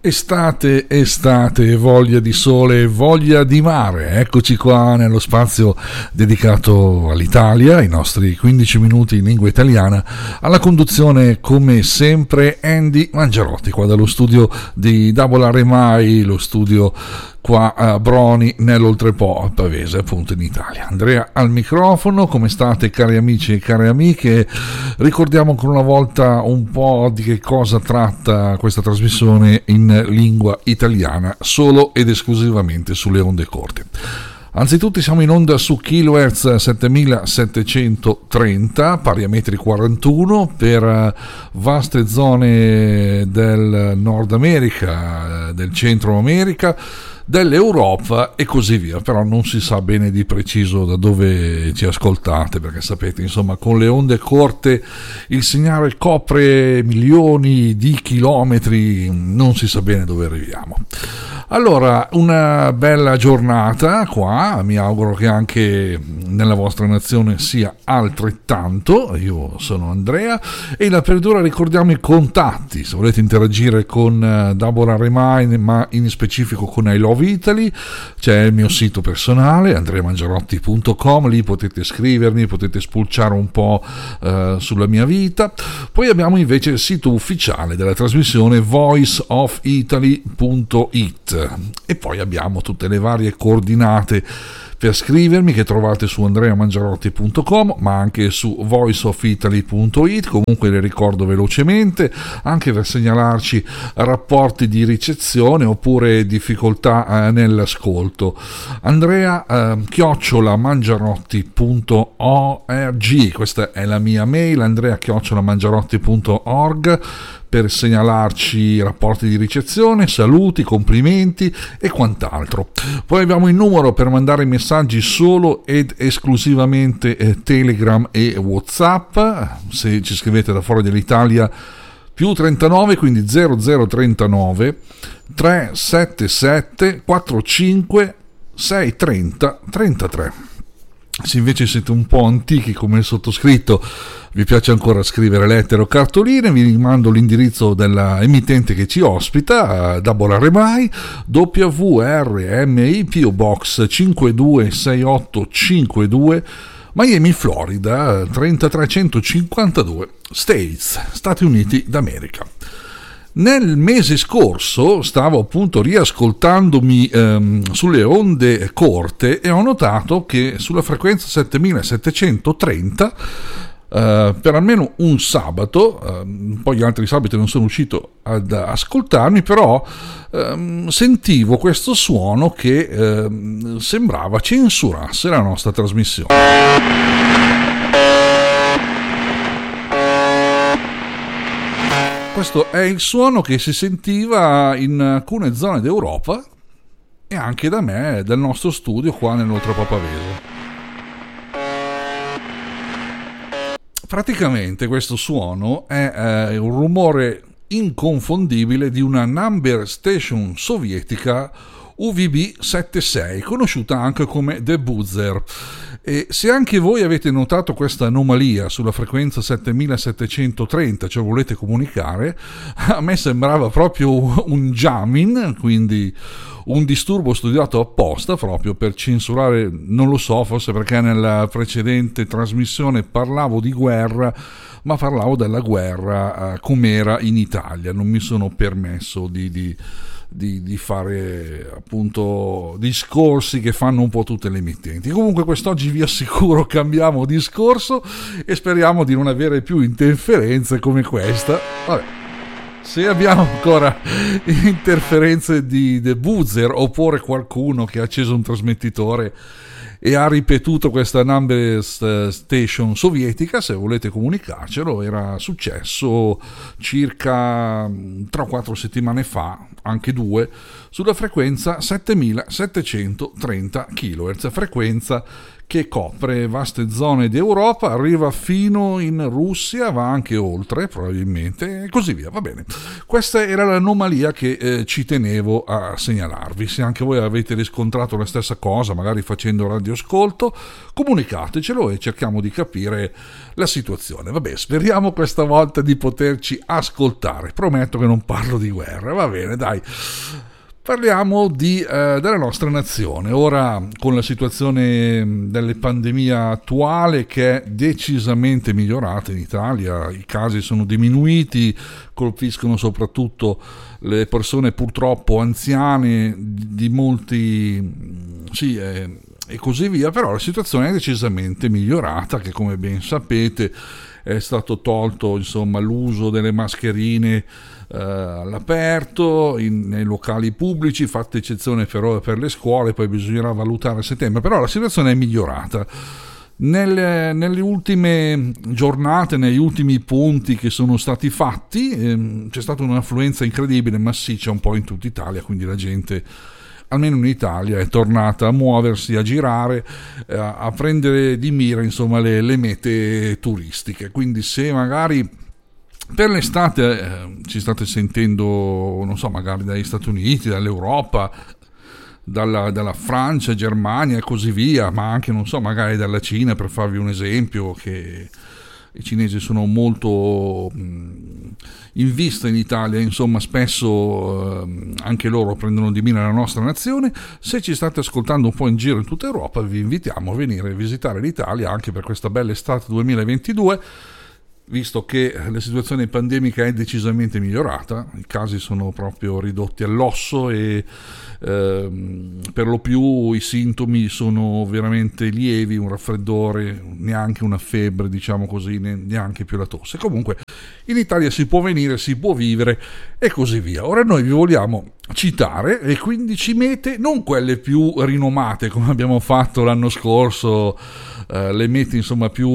Estate, voglia di sole, voglia di mare. Eccoci qua nello spazio dedicato all'Italia, i nostri 15 minuti in lingua italiana. Alla conduzione, come sempre, Andy Mangiarotti, qua dallo studio di Double RMI, lo studio qua a Broni, nell'Oltrepo a Pavese, appunto in Italia. Andrea al microfono. Come state, cari amici e care amiche? Ricordiamo ancora una volta un po' di che cosa tratta questa trasmissione in lingua italiana, solo ed esclusivamente sulle onde corte. Anzitutto siamo in onda su kHz 7730, pari a metri 41, per vaste zone del Nord America, del Centro America, dell'Europa e così via, però non si sa bene di preciso da dove ci ascoltate, perché sapete, insomma, con le onde corte il segnale copre milioni di chilometri, non si sa bene dove arriviamo. Allora, una bella giornata qua, mi auguro che anche nella vostra nazione sia altrettanto. Io sono Andrea e in apertura ricordiamo i contatti, se volete interagire con Double RMI, ma in specifico con I Love Italy, c'è il mio sito personale andreamangiarotti.com, lì potete scrivermi, potete spulciare un po' sulla mia vita. Poi abbiamo invece il sito ufficiale della trasmissione voiceofitaly.it e poi abbiamo tutte le varie coordinate per scrivermi che trovate su andreamangiarotti.com, ma anche su voiceofitaly.it. Comunque le ricordo velocemente, anche per segnalarci rapporti di ricezione oppure difficoltà nell'ascolto. Andrea @mangiarotti.org, questa è la mia mail, andrea@mangiarotti.org, per segnalarci rapporti di ricezione, saluti, complimenti e quant'altro. Poi abbiamo il numero per mandare messaggi solo ed esclusivamente Telegram e WhatsApp, se ci scrivete da fuori dell'Italia, più 39, quindi 0039 377 45 630 33. Se invece siete un po' antichi come il sottoscritto, vi piace ancora scrivere lettere o cartoline, vi rimando l'indirizzo della emittente che ci ospita, Double RMI, WRMI, PO Box 526852, Miami, Florida 33152, Stati Uniti d'America. Nel mese scorso stavo appunto riascoltandomi sulle onde corte e ho notato che sulla frequenza 7730 per almeno un sabato, poi gli altri sabati non sono riuscito ad ascoltarmi, però sentivo questo suono che sembrava censurasse la nostra trasmissione. Questo è il suono che si sentiva in alcune zone d'Europa e anche da me, del nostro studio qua nell'Oltrepo Pavese. Praticamente questo suono è un rumore inconfondibile di una number station sovietica UVB-76, conosciuta anche come The Buzzer. E se anche voi avete notato questa anomalia sulla frequenza 7730, cioè volete comunicare, a me sembrava proprio un jamming, quindi un disturbo studiato apposta proprio per censurare, non lo so, forse perché nella precedente trasmissione parlavo di guerra, ma parlavo della guerra com'era in Italia, non mi sono permesso di fare appunto discorsi che fanno un po' tutte le emittenti. Comunque quest'oggi vi assicuro cambiamo discorso e speriamo di non avere più interferenze come questa. Vabbè, se abbiamo ancora interferenze di The Buzzer oppure qualcuno che ha acceso un trasmettitore e ha ripetuto questa number station sovietica, se volete comunicarcelo, era successo circa 3-4 settimane fa, anche 2, sulla frequenza 7730 kHz, frequenza che copre vaste zone d'Europa, arriva fino in Russia, va anche oltre probabilmente e così via. Va bene, questa era l'anomalia che ci tenevo a segnalarvi. Se anche voi avete riscontrato la stessa cosa, magari facendo radioascolto, comunicatecelo e cerchiamo di capire la situazione. Vabbè, speriamo questa volta di poterci ascoltare. Prometto che non parlo di guerra, va bene, dai. Parliamo della nostra nazione. Ora, con la situazione della pandemia attuale che è decisamente migliorata in Italia, i casi sono diminuiti, colpiscono soprattutto le persone purtroppo anziane di molti... sì, e così via, però la situazione è decisamente migliorata, che come ben sapete è stato tolto insomma l'uso delle mascherine all'aperto nei locali pubblici, fatta eccezione però per le scuole, poi bisognerà valutare a settembre, però la situazione è migliorata. Nelle ultime giornate, negli ultimi punti che sono stati fatti, c'è stata un'affluenza incredibile, massiccia un po' in tutta Italia, quindi la gente almeno in Italia è tornata a muoversi, a girare, a prendere di mira insomma le mete turistiche. Quindi se magari per l'estate ci state sentendo, non so, magari dagli Stati Uniti, dall'Europa, dalla Francia, Germania e così via, ma anche, non so, magari dalla Cina, per farvi un esempio, che i cinesi sono molto in vista in Italia, insomma spesso anche loro prendono di mira la nostra nazione. Se ci state ascoltando un po' in giro in tutta Europa, vi invitiamo a venire a visitare l'Italia anche per questa bella estate 2022, visto che la situazione pandemica è decisamente migliorata, i casi sono proprio ridotti all'osso e per lo più i sintomi sono veramente lievi, un raffreddore, neanche una febbre, diciamo così, neanche più la tosse. Comunque in Italia si può venire, si può vivere e così via. Ora noi vi vogliamo citare e quindi ci mete non quelle più rinomate come abbiamo fatto l'anno scorso, le mete insomma più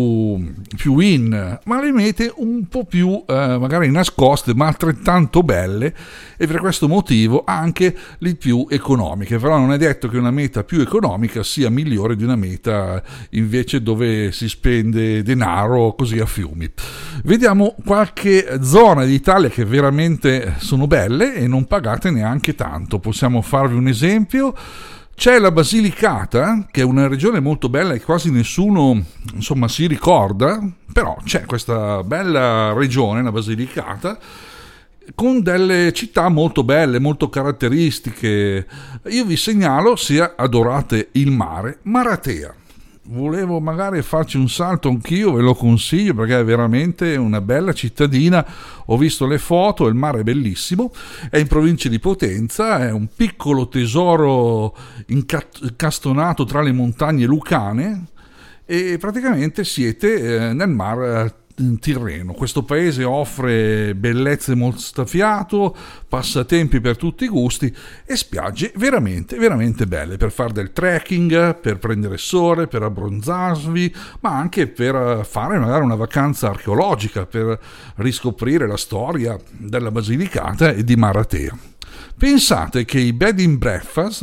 in, ma le mete un po' più magari nascoste ma altrettanto belle, e per questo motivo anche le più economiche. Però non è detto che una meta più economica sia migliore di una meta invece dove si spende denaro così a fiumi. Vediamo qualche zona d'Italia che veramente sono belle e non pagate neanche tanto. Possiamo farvi un esempio. C'è la Basilicata, che è una regione molto bella e quasi nessuno insomma si ricorda, però c'è questa bella regione, la Basilicata, con delle città molto belle, molto caratteristiche. Io vi segnalo, se adorate il mare, Maratea. Volevo magari farci un salto anch'io, ve lo consiglio perché è veramente una bella cittadina. Ho visto le foto, il mare è bellissimo, è in provincia di Potenza, è un piccolo tesoro incastonato tra le montagne lucane e praticamente siete nel mar Tirreno. Questo paese offre bellezze mozzafiato, passatempi per tutti i gusti e spiagge veramente veramente belle per fare del trekking, per prendere sole, per abbronzarvi, ma anche per fare magari una vacanza archeologica, per riscoprire la storia della Basilicata e di Maratea. Pensate che i bed and breakfast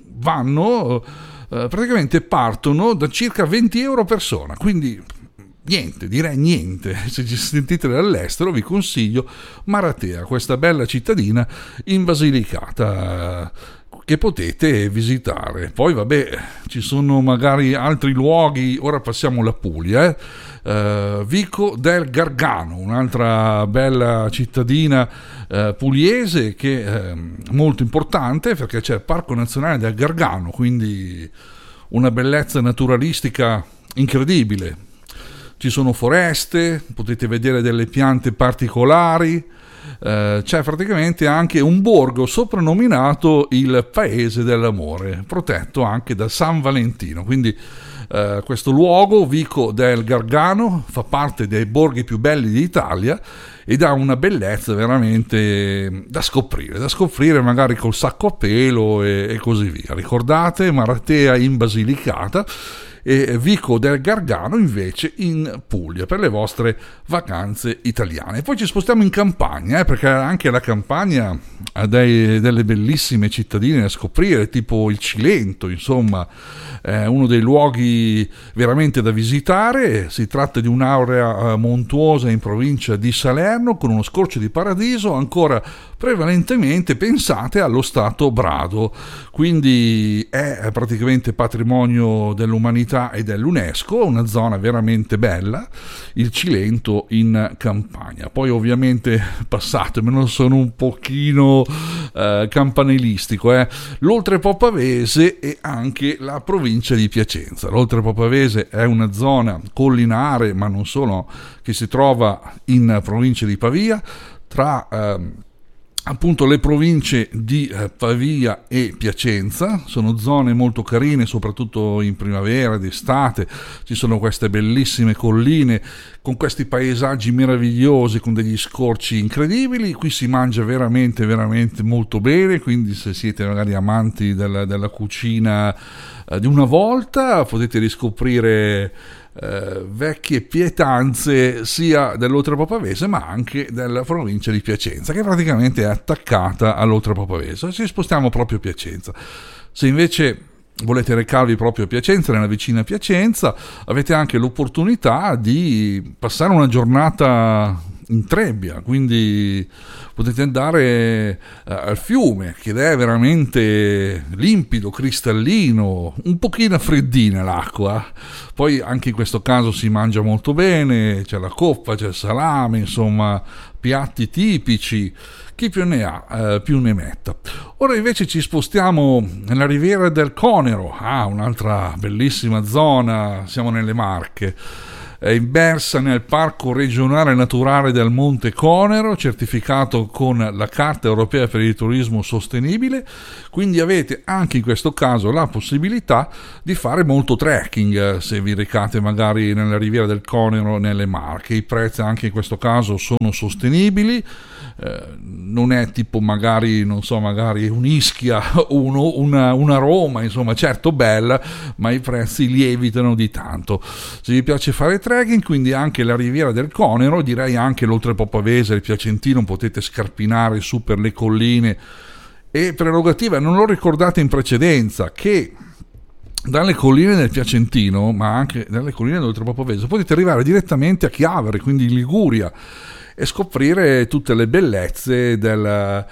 praticamente partono da circa 20 euro a persona, quindi direi niente. Se ci sentite dall'estero vi consiglio Maratea, questa bella cittadina in Basilicata che potete visitare. Poi vabbè, ci sono magari altri luoghi. Ora passiamo alla Puglia, Vico del Gargano, un'altra bella cittadina pugliese che è molto importante perché c'è il Parco Nazionale del Gargano, quindi una bellezza naturalistica incredibile. Ci sono foreste, potete vedere delle piante particolari, c'è praticamente anche un borgo soprannominato il Paese dell'Amore, protetto anche da San Valentino. Quindi questo luogo, Vico del Gargano, fa parte dei borghi più belli d'Italia ed ha una bellezza veramente da scoprire magari col sacco a pelo e così via. Ricordate Maratea in Basilicata. e Vico del Gargano invece in Puglia per le vostre vacanze italiane. Poi ci spostiamo in Campania, perché anche la Campania ha delle bellissime cittadine da scoprire, tipo il Cilento, insomma, è uno dei luoghi veramente da visitare. Si tratta di un'area montuosa in provincia di Salerno con uno scorcio di paradiso, ancora prevalentemente pensate allo stato brado, quindi è praticamente patrimonio dell'umanità e dell'UNESCO, una zona veramente bella, il Cilento in Campania. Poi ovviamente passatemelo, sono un pochino campanilistico, l'Oltrepò Pavese e anche la provincia di Piacenza. L'Oltrepò Pavese è una zona collinare, ma non solo, che si trova in provincia di Pavia, tra appunto le province di Pavia e Piacenza. Sono zone molto carine, soprattutto in primavera ed estate. Ci sono queste bellissime colline con questi paesaggi meravigliosi, con degli scorci incredibili. Qui si mangia veramente veramente molto bene, quindi se siete magari amanti della cucina di una volta, potete riscoprire vecchie pietanze sia dell'Oltrepò Pavese ma anche della provincia di Piacenza, che praticamente è attaccata all'Oltrepò Pavese. Ci spostiamo proprio a Piacenza. Se invece volete recarvi proprio a Piacenza, nella vicina Piacenza, avete anche l'opportunità di passare una giornata in Trebbia, quindi potete andare al fiume, che è veramente limpido, cristallino, un pochino freddina l'acqua. Poi anche in questo caso si mangia molto bene, c'è la coppa, c'è il salame, insomma piatti tipici. Chi più ne ha più ne metta. Ora invece ci spostiamo nella Riviera del Conero, un'altra bellissima zona, siamo nelle Marche. È immersa nel Parco regionale naturale del Monte Conero, certificato con la Carta europea per il turismo sostenibile, quindi avete anche in questo caso la possibilità di fare molto trekking se vi recate magari nella Riviera del Conero, nelle Marche. I prezzi anche in questo caso sono sostenibili, non è tipo magari, non so, magari un'Ischia, una Roma, insomma, certo bella, ma i prezzi lievitano di tanto. Se vi piace fare trekking, quindi anche la Riviera del Conero, direi anche l'Oltrepò Pavese, il Piacentino, potete scarpinare su per le colline. E prerogativa, non l'ho ricordata in precedenza, che dalle colline del Piacentino, ma anche dalle colline dell'Oltrepò Pavese, potete arrivare direttamente a Chiavari, quindi in Liguria, e scoprire tutte le bellezze della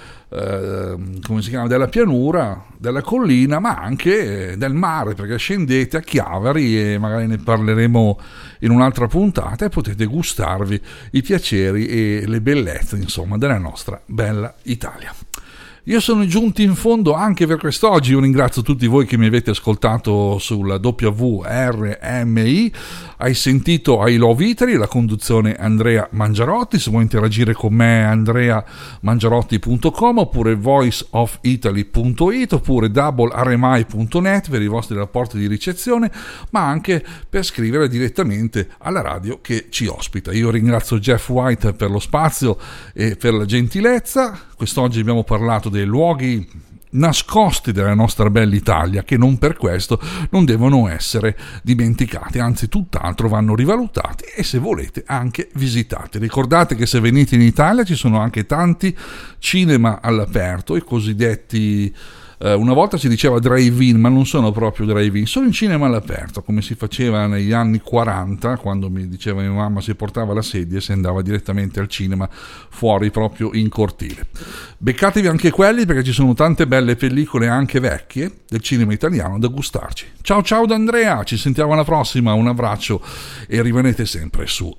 pianura, della collina, ma anche del mare, perché scendete a Chiavari, e magari ne parleremo in un'altra puntata, e potete gustarvi i piaceri e le bellezze, insomma, della nostra bella Italia. Io sono giunto in fondo anche per quest'oggi. Io ringrazio tutti voi che mi avete ascoltato sulla WRMI. Hai sentito I Love Italy, la conduzione Andrea Mangiarotti. Se vuoi interagire con me, andreamangiarotti.com, oppure voiceofitaly.it, oppure doublermi.net per i vostri rapporti di ricezione, ma anche per scrivere direttamente alla radio che ci ospita. Io ringrazio Jeff White per lo spazio e per la gentilezza. Quest'oggi abbiamo parlato dei luoghi nascosti della nostra bella Italia, che non per questo non devono essere dimenticati, anzi tutt'altro vanno rivalutati e, se volete, anche visitati. Ricordate che se venite in Italia ci sono anche tanti cinema all'aperto, i cosiddetti una volta si diceva drive-in, ma non sono proprio drive-in, sono in cinema all'aperto, come si faceva negli anni 40, quando mi diceva mia mamma, si portava la sedia e si andava direttamente al cinema fuori, proprio in cortile. Beccatevi anche quelli, perché ci sono tante belle pellicole anche vecchie del cinema italiano da gustarci. Ciao ciao da Andrea, ci sentiamo alla prossima, un abbraccio e rimanete sempre su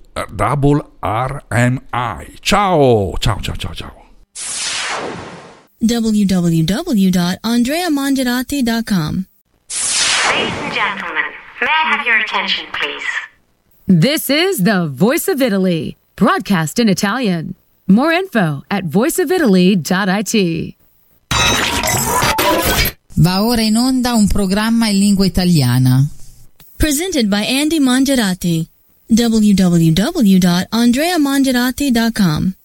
WRMI. Ciao ciao ciao ciao ciao. www.andreamangiarotti.com. Ladies and gentlemen, may I have your attention, please? This is the Voice of Italy, broadcast in Italian. More info at voiceofitaly.it. Va ora in onda un programma in lingua italiana. Presented by Andy Mangiarotti. www.andreamangiarotti.com.